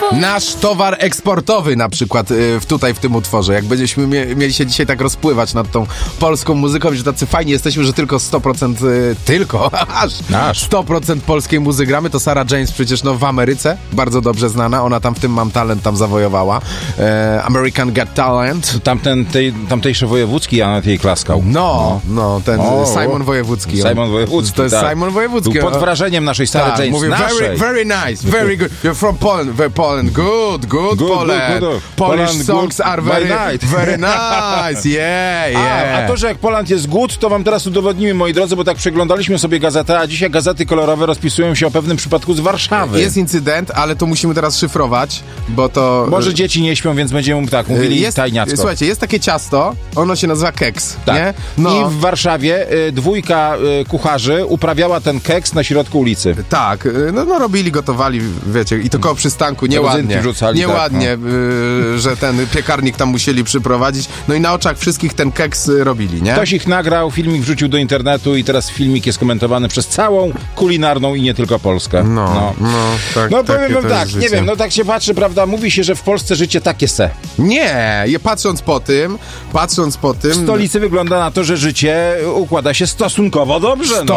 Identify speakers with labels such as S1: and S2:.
S1: Nasz towar eksportowy na przykład tutaj w tym utworze. Jak będziemy mieli się dzisiaj tak rozpływać nad tą polską muzyką, że tacy fajni jesteśmy, że tylko 100% aż 100% polskiej muzyki gramy, to Sarah James przecież w Ameryce, bardzo dobrze znana, ona tam w tym Mam Talent tam zawojowała. American Got Talent.
S2: Tamtejszy Wojewódzki, ja na tej klaskał.
S1: Simon Wojewódzki.
S2: Simon Wojewódzki,
S1: to jest
S2: tak.
S1: Simon Wojewódzki.
S2: Był pod wrażeniem naszej Sarah James.
S1: Mówię, very nice, very good. You're from Poland, good Poland. Polish songs are very nice, yeah.
S2: A to, że jak Poland jest good, to wam teraz udowodnimy, moi drodzy, bo tak przeglądaliśmy sobie gazetę, a dzisiaj gazety kolorowe rozpisują się o pewnym przypadku z Warszawy.
S1: Jest incydent, ale to musimy teraz szyfrować, bo to...
S2: Może dzieci nie śpią, więc będziemy mówili tajniacko.
S1: Słuchajcie, jest takie ciasto, ono się nazywa keks,
S2: tak.
S1: Nie?
S2: I w Warszawie dwójka kucharzy uprawiała ten keks na środku ulicy.
S1: Tak, robili, gotowali, wiecie, i to koło przystanku, nieładnie, że ten piekarnik tam musieli przyprowadzić, no i na oczach wszystkich ten keks robili, nie?
S2: Ktoś ich nagrał, filmik wrzucił do internetu i teraz filmik jest komentowany przez całą kulinarną i nie tylko Polskę. Powiem wam tak, nie wiem, tak się patrzy, prawda, mówi się, że w Polsce życie takie se.
S1: Nie, patrząc po tym...
S2: W stolicy wygląda na to, że życie układa się stosunkowo dobrze.